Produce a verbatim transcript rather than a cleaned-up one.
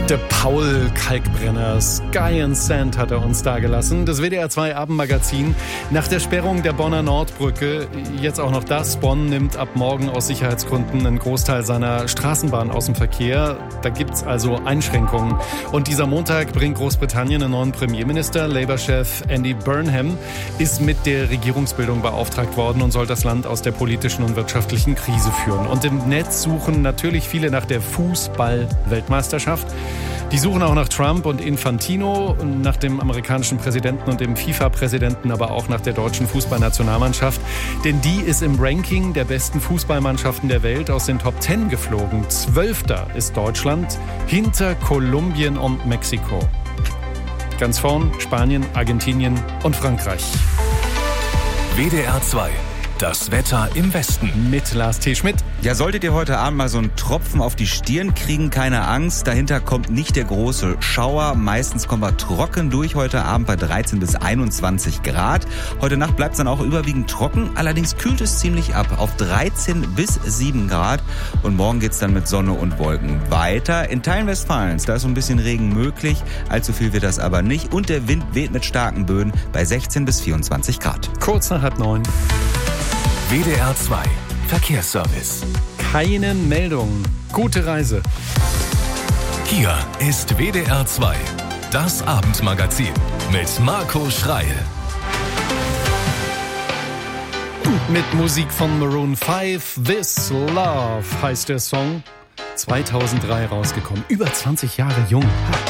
Der Paul Kalkbrenner, Sky and Sand hat er uns da gelassen. Das W D R zwei Abendmagazin. Nach der Sperrung der Bonner Nordbrücke, jetzt auch noch das. Bonn nimmt ab morgen aus Sicherheitsgründen einen Großteil seiner Straßenbahn aus dem Verkehr. Da gibt's also Einschränkungen. Und dieser Montag bringt Großbritannien einen neuen Premierminister. Labour-Chef Andy Burnham ist mit der Regierungsbildung beauftragt worden und soll das Land aus der politischen und wirtschaftlichen Krise führen. Und im Netz suchen natürlich viele nach der Fußball-Weltmeisterschaft. Die suchen auch nach Trump und Infantino, nach dem amerikanischen Präsidenten und dem FIFA-Präsidenten, aber auch nach der deutschen Fußballnationalmannschaft. Denn die ist im Ranking der besten Fußballmannschaften der Welt aus den Top Ten geflogen. Zwölfter ist Deutschland, hinter Kolumbien und Mexiko. Ganz vorn Spanien, Argentinien und Frankreich. W D R zwei. Das Wetter im Westen. Mit Lars T. Schmidt. Ja, solltet ihr heute Abend mal so einen Tropfen auf die Stirn kriegen, keine Angst. Dahinter kommt nicht der große Schauer. Meistens kommen wir trocken durch heute Abend bei dreizehn bis einundzwanzig Grad. Heute Nacht bleibt es dann auch überwiegend trocken. Allerdings kühlt es ziemlich ab auf dreizehn bis sieben Grad. Und morgen geht's dann mit Sonne und Wolken weiter. In Teilen Westfalens, da ist so ein bisschen Regen möglich. Allzu viel wird das aber nicht. Und der Wind weht mit starken Böen bei sechzehn bis vierundzwanzig Grad. Kurz nach halb neun. W D R zwei Verkehrsservice. Keine Meldung. Gute Reise. Hier ist W D R zwei, das Abendmagazin mit Marco Schreil. Mit Musik von Maroon fünf. This Love heißt der Song. zweitausenddrei rausgekommen. Über zwanzig Jahre jung.